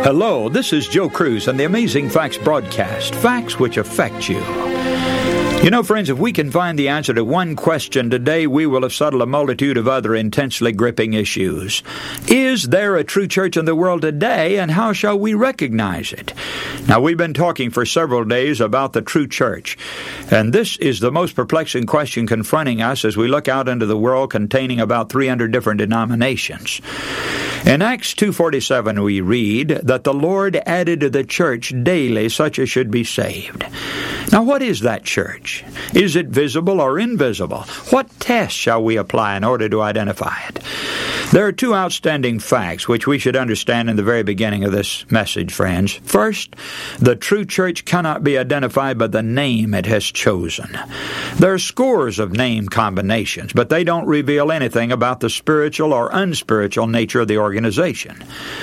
Hello, this is Joe Cruz and the Amazing Facts broadcast, facts which affect you. You know, friends, if we can find the answer to one question today, we will have settled a multitude of other intensely gripping issues. Is there a true church in the world today, and how shall we recognize it? Now, we've been talking for several days about the true church, and this is the most perplexing question confronting us as we look out into the world containing about 300 different denominations. In Acts 2:47 we read that the Lord added to the church daily such as should be saved. Now, what is that church? Is it visible or invisible? What test shall we apply in order to identify it? There are two outstanding facts which we should understand in the very beginning of this message, friends. First, the true church cannot be identified by the name it has chosen. There are scores of name combinations, but they don't reveal anything about the spiritual or unspiritual nature of the organization.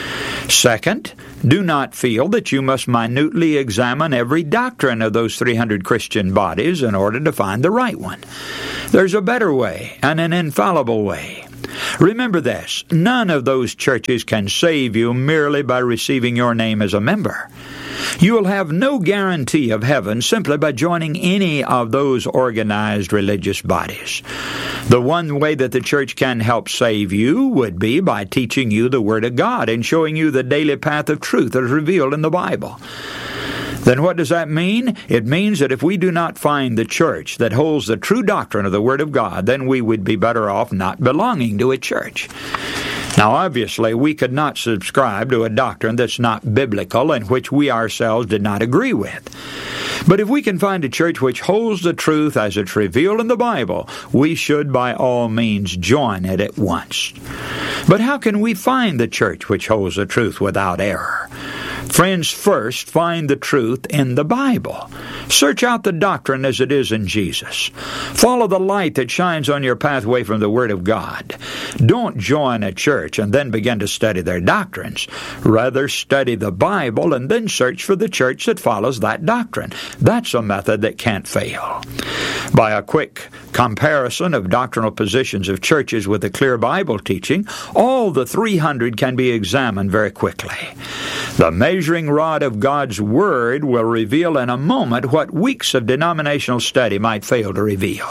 Second, do not feel that you must minutely examine every doctrine of those 300 Christian bodies in order to find the right one. There's a better way and an infallible way. Remember this, none of those churches can save you merely by receiving your name as a member. You will have no guarantee of heaven simply by joining any of those organized religious bodies. The one way that the church can help save you would be by teaching you the Word of God and showing you the daily path of truth that is revealed in the Bible. Then what does that mean? It means that if we do not find the church that holds the true doctrine of the Word of God, then we would be better off not belonging to a church. Now, obviously, we could not subscribe to a doctrine that's not biblical and which we ourselves did not agree with. But if we can find a church which holds the truth as it's revealed in the Bible, we should by all means join it at once. But how can we find the church which holds the truth without error? Friends, first find the truth in the Bible. Search out the doctrine as it is in Jesus. Follow the light that shines on your pathway from the Word of God. Don't join a church and then begin to study their doctrines. Rather, study the Bible and then search for the church that follows that doctrine. That's a method that can't fail. By a quick comparison of doctrinal positions of churches with a clear Bible teaching, all the 300 can be examined very quickly. The measuring rod of God's Word will reveal in a moment what weeks of denominational study might fail to reveal.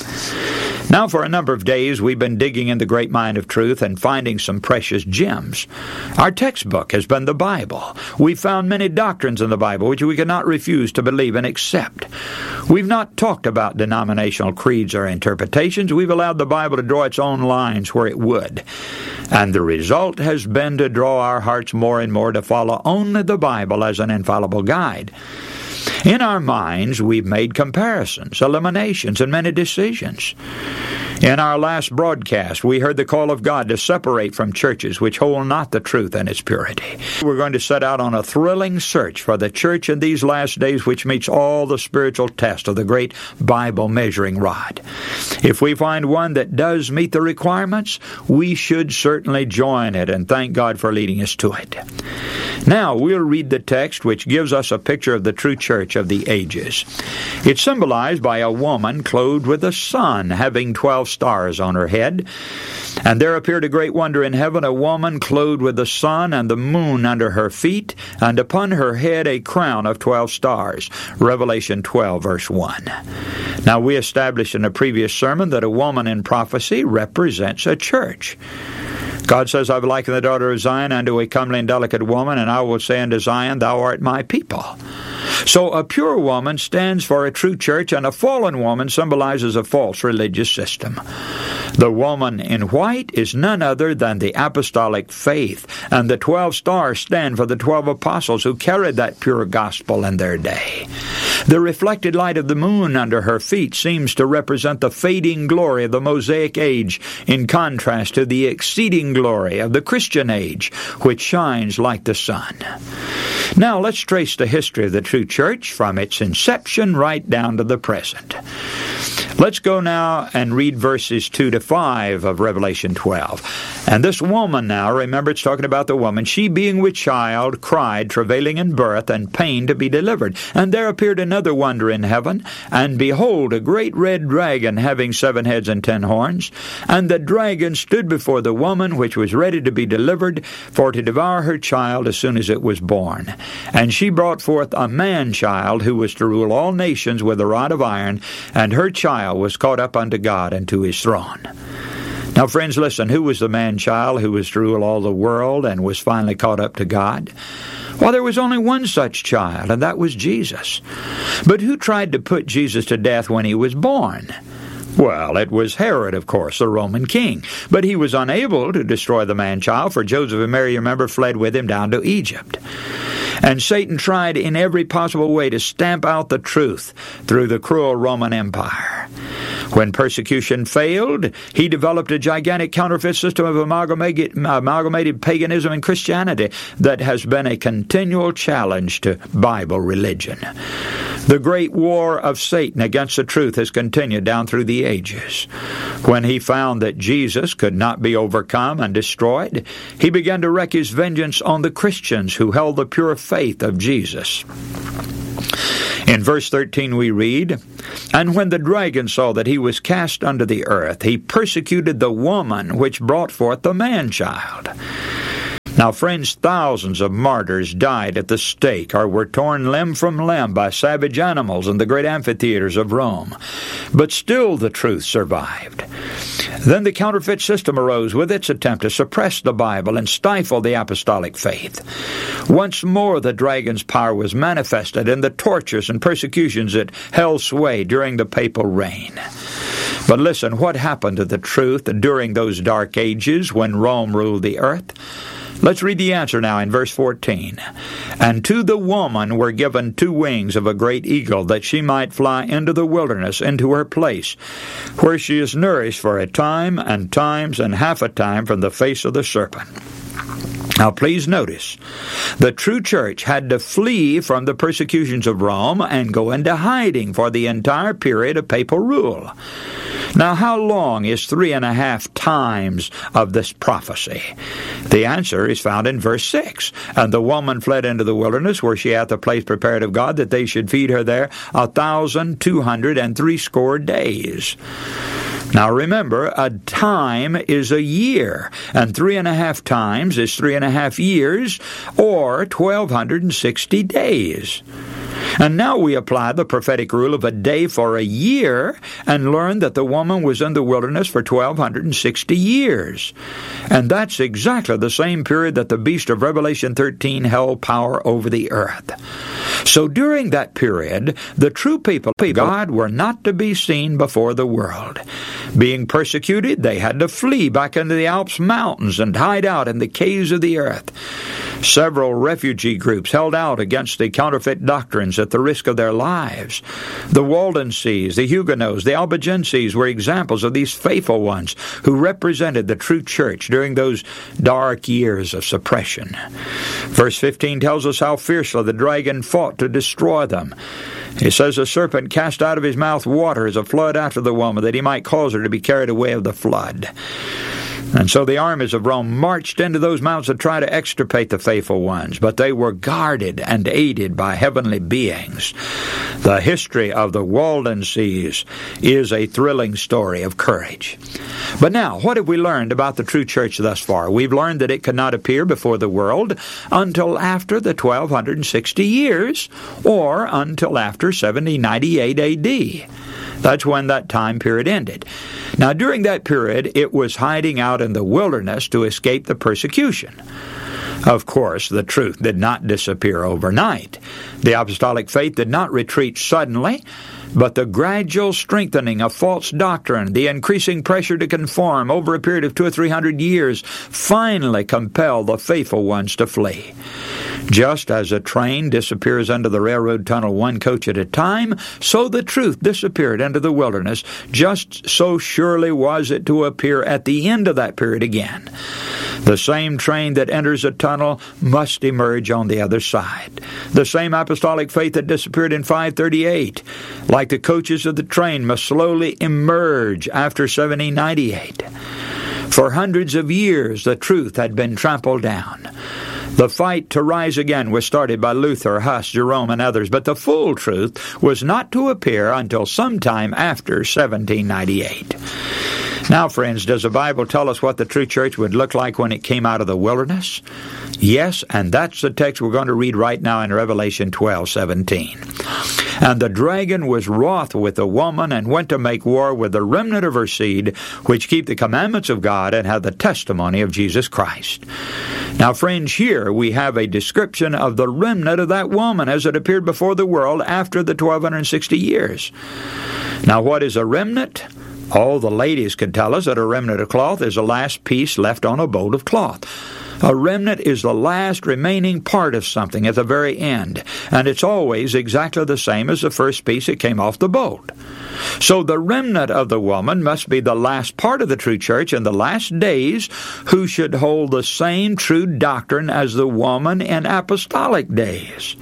Now, for a number of days, we've been digging in the great mine of truth and finding some precious gems. Our textbook has been the Bible. We've found many doctrines in the Bible which we cannot refuse to believe and accept. We've not talked about denominational creeds or interpretations. We've allowed the Bible to draw its own lines where it would. And the result has been to draw our hearts more and more to follow only the Bible as an infallible guide. In our minds, we've made comparisons, eliminations, and many decisions. In our last broadcast, we heard the call of God to separate from churches which hold not the truth in its purity. We're going to set out on a thrilling search for the church in these last days which meets all the spiritual tests of the great Bible measuring rod. If we find one that does meet the requirements, we should certainly join it and thank God for leading us to it. Now, we'll read the text which gives us a picture of the true church of the ages. It's symbolized by a woman clothed with the sun, having 12 stars on her head. And there appeared a great wonder in heaven, a woman clothed with the sun and the moon under her feet, and upon her head a crown of 12 stars. Revelation 12, verse 1. Now, we established in a previous sermon that a woman in prophecy represents a church. God says, I've likened the daughter of Zion unto a comely and delicate woman, and I will say unto Zion, Thou art my people. So a pure woman stands for a true church, and a fallen woman symbolizes a false religious system. The woman in white is none other than the apostolic faith, and the 12 stars stand for the 12 apostles who carried that pure gospel in their day. The reflected light of the moon under her feet seems to represent the fading glory of the Mosaic age, in contrast to the exceeding glory of the Christian age, which shines like the sun. Now, let's trace the history of the true church from its inception right down to the present. Let's go now and read verses 2 to 5 of Revelation 12. And this woman now, remember it's talking about the woman, she being with child, cried, travailing in birth, and pain to be delivered. And there appeared another wonder in heaven, and behold, a great red dragon, having 7 heads and 10 horns. And the dragon stood before the woman, which was ready to be delivered, for to devour her child as soon as it was born. And she brought forth a man-child, who was to rule all nations with a rod of iron, and her child was caught up unto God and to his throne. Now, friends, listen, who was the man-child who was to rule all the world and was finally caught up to God? Well, there was only one such child, and that was Jesus. But who tried to put Jesus to death when he was born? Well, it was Herod, of course, the Roman king. But he was unable to destroy the man-child, for Joseph and Mary, remember, fled with him down to Egypt. And Satan tried in every possible way to stamp out the truth through the cruel Roman Empire. When persecution failed, he developed a gigantic counterfeit system of amalgamated paganism and Christianity that has been a continual challenge to Bible religion. The great war of Satan against the truth has continued down through the ages. When he found that Jesus could not be overcome and destroyed, he began to wreak his vengeance on the Christians who held the pure faith of Jesus. In verse 13 we read, And when the dragon saw that he was cast unto the earth, he persecuted the woman which brought forth the man-child. Now, friends, thousands of martyrs died at the stake or were torn limb from limb by savage animals in the great amphitheaters of Rome. But still the truth survived. Then the counterfeit system arose with its attempt to suppress the Bible and stifle the apostolic faith. Once more the dragon's power was manifested in the tortures and persecutions that held sway during the papal reign. But listen, what happened to the truth during those dark ages when Rome ruled the earth? Let's read the answer now in verse 14. And to the woman were given 2 wings of a great eagle, that she might fly into the wilderness, into her place, where she is nourished for a time and times and half a time from the face of the serpent. Now please notice, the true church had to flee from the persecutions of Rome and go into hiding for the entire period of papal rule. Now, how long is 3.5 times of this prophecy? The answer is found in verse 6. And the woman fled into the wilderness, where she hath a place prepared of God, that they should feed her there 1,260 days. Now remember, a time is a year, and 3.5 times is 3.5 years, or 1,260 days. And now we apply the prophetic rule of a day for a year and learn that the woman was in the wilderness for 1,260 years. And that's exactly the same period that the beast of Revelation 13 held power over the earth. So during that period, the true people of God were not to be seen before the world. Being persecuted, they had to flee back into the Alps mountains and hide out in the caves of the earth. Several refugee groups held out against the counterfeit doctrines at the risk of their lives. The Waldenses, the Huguenots, the Albigenses were examples of these faithful ones who represented the true church during those dark years of suppression. Verse 15 tells us how fiercely the dragon fought to destroy them. It says, the serpent cast out of his mouth water as a flood after the woman, that he might cause her to be carried away of the flood. And so the armies of Rome marched into those mountains to try to extirpate the faithful ones, but they were guarded and aided by heavenly beings. The history of the Waldenses is a thrilling story of courage. But now, what have we learned about the true church thus far? We've learned that it could not appear before the world until after the 1,260 years, or until after 7098 A.D., That's when that time period ended. Now, during that period, it was hiding out in the wilderness to escape the persecution. Of course, the truth did not disappear overnight. The apostolic faith did not retreat suddenly, but the gradual strengthening of false doctrine, the increasing pressure to conform over a period of 200 or 300 years, finally compelled the faithful ones to flee. Just as a train disappears under the railroad tunnel one coach at a time, so the truth disappeared into the wilderness. Just so surely was it to appear at the end of that period again. The same train that enters a tunnel must emerge on the other side. The same apostolic faith that disappeared in 538, like the coaches of the train, must slowly emerge after 1798. For hundreds of years, the truth had been trampled down. The fight to rise again was started by Luther, Huss, Jerome, and others, but the full truth was not to appear until sometime after 1798. Now, friends, does the Bible tell us what the true church would look like when it came out of the wilderness? Yes, and that's the text we're going to read right now in Revelation 12:17. And the dragon was wroth with the woman and went to make war with the remnant of her seed, which keep the commandments of God and have the testimony of Jesus Christ. Now, friends, here we have a description of the remnant of that woman as it appeared before the world after the 1260 years. Now, what is a remnant? Oh, the ladies can tell us that a remnant of cloth is the last piece left on a bolt of cloth. A remnant is the last remaining part of something at the very end, and it's always exactly the same as the first piece that came off the bolt. So the remnant of the woman must be the last part of the true church in the last days, who should hold the same true doctrine as the woman in apostolic days.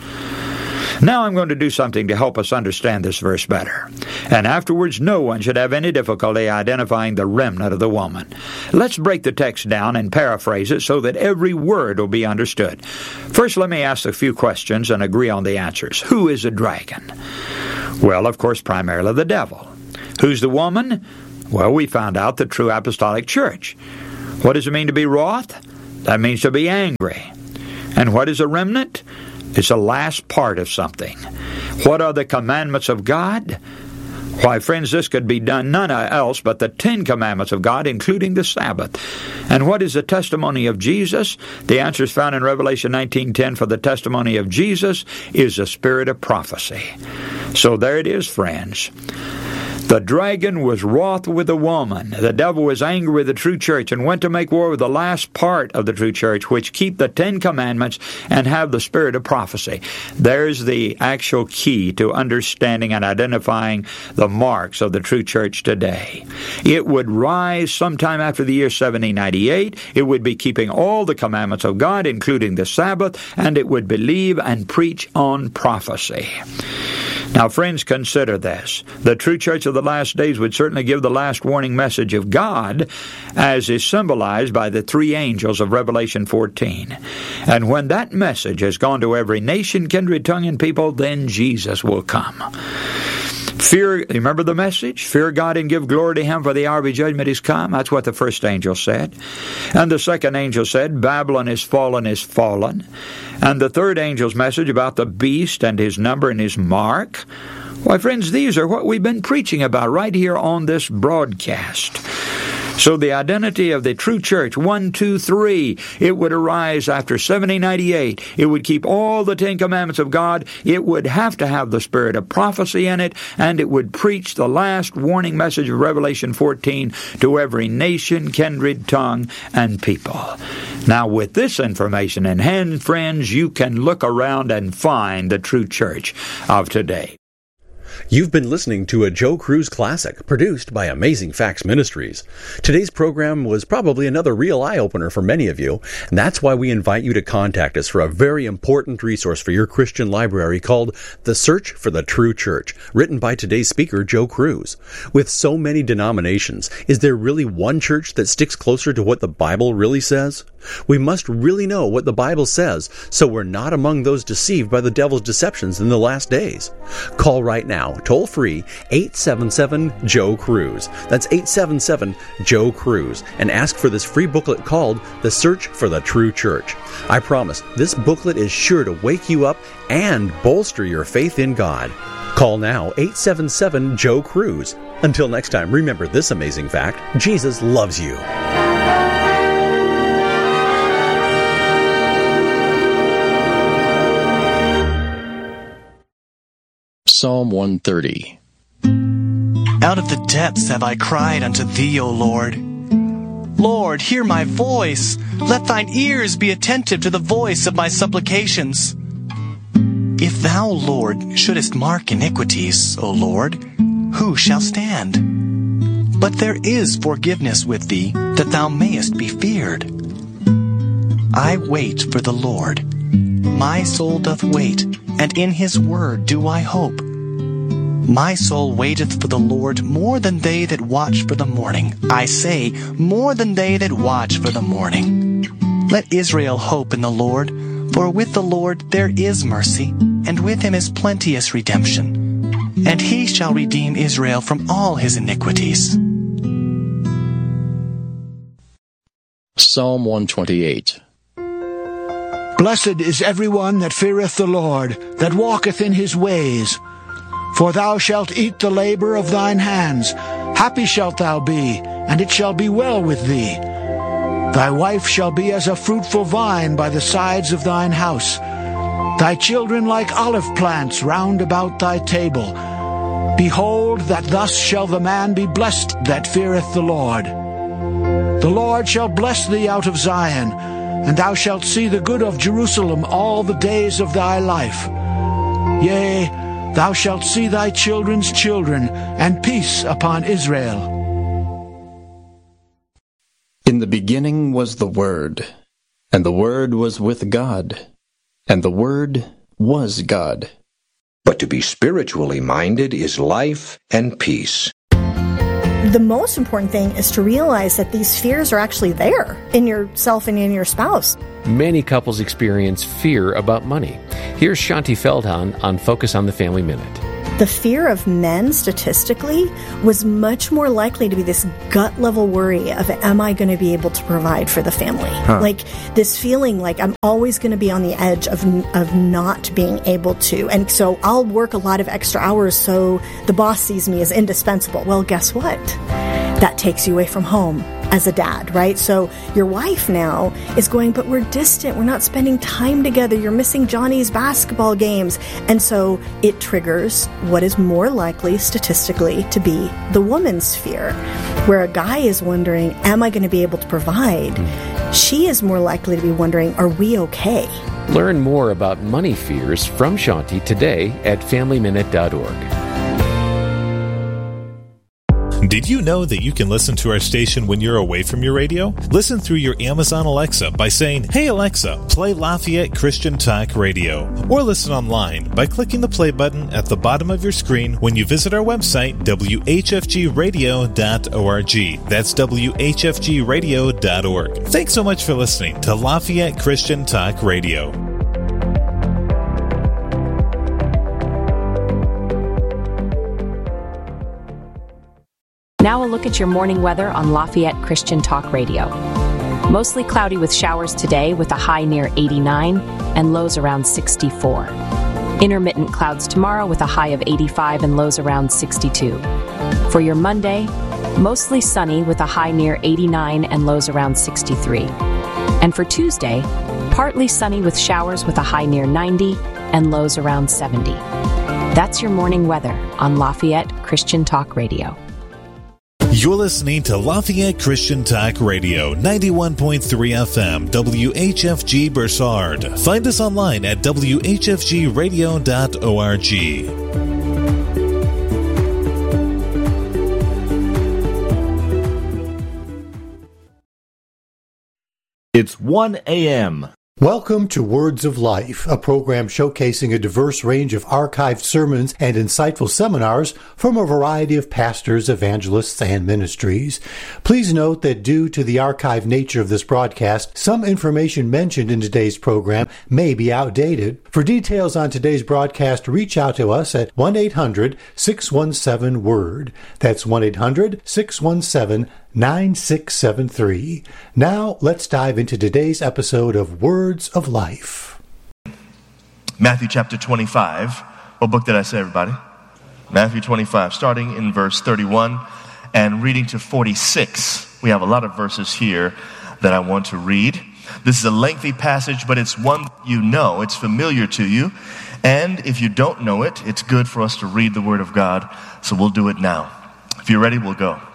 Now I'm going to do something to help us understand this verse better. And afterwards, no one should have any difficulty identifying the remnant of the woman. Let's break the text down and paraphrase it so that every word will be understood. First, let me ask a few questions and agree on the answers. Who is a dragon? Well, of course, primarily the devil. Who's the woman? Well, we found out the true apostolic church. What does it mean to be wroth? That means to be angry. And what is a remnant? It's the last part of something. What are the commandments of God? Why, friends, this could be done none else but the 10 commandments of God, including the Sabbath. And what is the testimony of Jesus? The answer is found in Revelation 19:10. For the testimony of Jesus is the spirit of prophecy. So there it is, friends. The dragon was wroth with the woman. The devil was angry with the true church and went to make war with the last part of the true church, which keep the 10 commandments and have the spirit of prophecy. There's the actual key to understanding and identifying the marks of the true church today. It would rise sometime after the year 1798. It would be keeping all the commandments of God, including the Sabbath, and it would believe and preach on prophecy. Now, friends, consider this. The true church of the last days would certainly give the last warning message of God, as is symbolized by the 3 angels of Revelation 14. And when that message has gone to every nation, kindred, tongue, and people, then Jesus will come. Fear, remember the message? Fear God and give glory to Him, for the hour of His judgment is come. That's what the first angel said. And the second angel said, Babylon is fallen, is fallen. And the third angel's message about the beast and his number and his mark. Why, friends, these are what we've been preaching about right here on this broadcast. So the identity of the true church, 1, 2, 3, it would arise after 1798. It would keep all the 10 commandments of God. It would have to have the spirit of prophecy in it, and it would preach the last warning message of Revelation 14 to every nation, kindred, tongue, and people. Now, with this information in hand, friends, you can look around and find the true church of today. You've been listening to a Joe Cruz Classic, produced by Amazing Facts Ministries. Today's program was probably another real eye-opener for many of you, and that's why we invite you to contact us for a very important resource for your Christian library called The Search for the True Church, written by today's speaker, Joe Cruz. With so many denominations, is there really one church that sticks closer to what the Bible really says? We must really know what the Bible says, so we're not among those deceived by the devil's deceptions in the last days. Call right now, toll-free, 877-JOE-CRUISE. That's 877-JOE-CRUISE, and ask for this free booklet called The Search for the True Church. I promise, this booklet is sure to wake you up and bolster your faith in God. Call now, 877-JOE-CRUISE. Until next time, remember this amazing fact: Jesus loves you. Psalm 130. Out of the depths have I cried unto Thee, O Lord. Lord, hear my voice. Let thine ears be attentive to the voice of my supplications. If thou, Lord, shouldest mark iniquities, O Lord, who shall stand? But there is forgiveness with thee, that thou mayest be feared. I wait for the Lord. My soul doth wait, and in his word do I hope. My soul waiteth for the Lord more than they that watch for the morning. I say, more than they that watch for the morning. Let Israel hope in the Lord, for with the Lord there is mercy, and with him is plenteous redemption. And he shall redeem Israel from all his iniquities. Psalm 128. Blessed is everyone that feareth the Lord, that walketh in his ways. For thou shalt eat the labor of thine hands. Happy shalt thou be, and it shall be well with thee. Thy wife shall be as a fruitful vine by the sides of thine house, thy children like olive plants round about thy table. Behold, that thus shall the man be blessed that feareth the Lord. The Lord shall bless thee out of Zion, and thou shalt see the good of Jerusalem all the days of thy life. Yea, thou shalt see thy children's children, and peace upon Israel. In the beginning was the Word, and the Word was with God, and the Word was God. But to be spiritually minded is life and peace. The most important thing is to realize that these fears are actually there in yourself and in your spouse. Many couples experience fear about money. Here's Shanti Feldhahn on Focus on the Family Minute. The fear of men, statistically, was much more likely to be this gut-level worry of, am I going to be able to provide for the family? Like this feeling like I'm always going to be on the edge of not being able to. And so I'll work a lot of extra hours so the boss sees me as indispensable. Well, guess what? That takes you away from home as a dad, right? So your wife now is going, but we're distant. We're not spending time together. You're missing Johnny's basketball games. And so it triggers what is more likely statistically to be the woman's fear. Where a guy is wondering, am I going to be able to provide? She is more likely to be wondering, are we okay? Learn more about money fears from Shanti today at FamilyMinute.org. Did you know that you can listen to our station when you're away from your radio? Listen through your Amazon Alexa by saying, "Hey Alexa, play Lafayette Christian Talk Radio." Or listen online by clicking the play button at the bottom of your screen when you visit our website, whfgradio.org. That's whfgradio.org. Thanks so much for listening to Lafayette Christian Talk Radio. Now a look at your morning weather on Lafayette Christian Talk Radio. Mostly cloudy with showers today with a high near 89 and lows around 64. Intermittent clouds tomorrow with a high of 85 and lows around 62. For your Monday, mostly sunny with a high near 89 and lows around 63. And for Tuesday, partly sunny with showers with a high near 90 and lows around 70. That's your morning weather on Lafayette Christian Talk Radio. You're listening to Lafayette Christian Talk Radio, 91.3 FM, WHFG Bursard. Find us online at whfgradio.org. It's 1 a.m. Welcome to Words of Life, a program showcasing a diverse range of archived sermons and insightful seminars from a variety of pastors, evangelists, and ministries. Please note that due to the archived nature of this broadcast, some information mentioned in today's program may be outdated. For details on today's broadcast, reach out to us at 1-800-617-WORD. That's 1-800-617-9673. Now, let's dive into today's episode of Words of Life. Matthew chapter 25. What book did I say, everybody? Matthew 25, starting in verse 31 and reading to 46. We have a lot of verses here that I want to read. This is a lengthy passage, but it's one you know. It's familiar to you. And if you don't know it, it's good for us to read the Word of God. So we'll do it now. If you're ready, we'll go.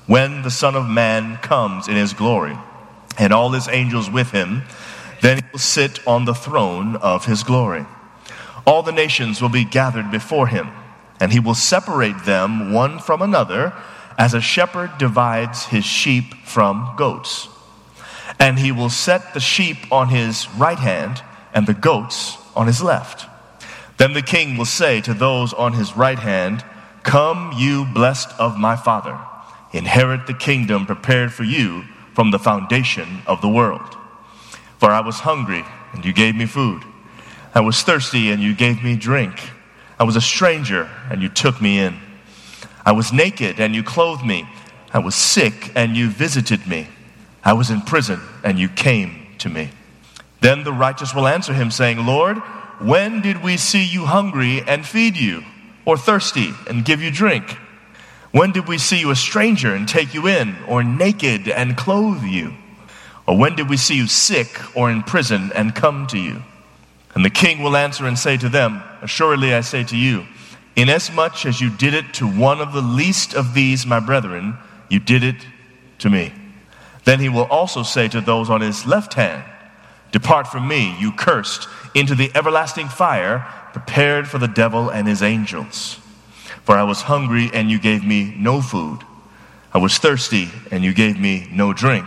when the Son of Man comes in his glory, and all his angels with him, then he will sit on the throne of his glory. All the nations will be gathered before him, and he will separate them one from another, as a shepherd divides his sheep from goats. And he will set the sheep on his right hand, and the goats on his left. Then the king will say to those on his right hand, "Come, you blessed of my Father, inherit the kingdom prepared for you from the foundation of the world. For I was hungry, and you gave me food. I was thirsty, and you gave me drink. I was a stranger, and you took me in. I was naked, and you clothed me. I was sick, and you visited me. I was in prison, and you came to me." Then the righteous will answer him, saying, "Lord, when did we see you hungry and feed you, or thirsty and give you drink? When did we see you a stranger and take you in, or naked and clothe you? Or when did we see you sick or in prison and come to you?" And the king will answer and say to them, "Assuredly I say to you, inasmuch as you did it to one of the least of these my brethren, you did it to me." Then he will also say to those on his left hand, "Depart from me, you cursed, into the everlasting fire, prepared for the devil and his angels. For I was hungry, and you gave me no food. I was thirsty, and you gave me no drink.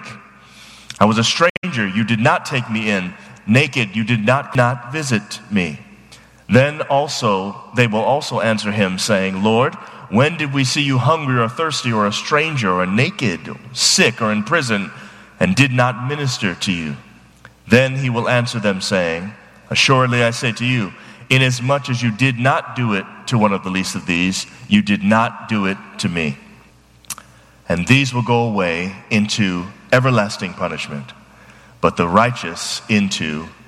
I was a stranger, you did not take me in. Naked, you did not visit me." Then also they will also answer him, saying, "Lord, when did we see you hungry or thirsty or a stranger or naked, or sick or in prison, and did not minister to you?" Then he will answer them, saying, "Assuredly I say to you, inasmuch as you did not do it to one of the least of these, you did not do it to me." And these will go away into everlasting punishment, but the righteous into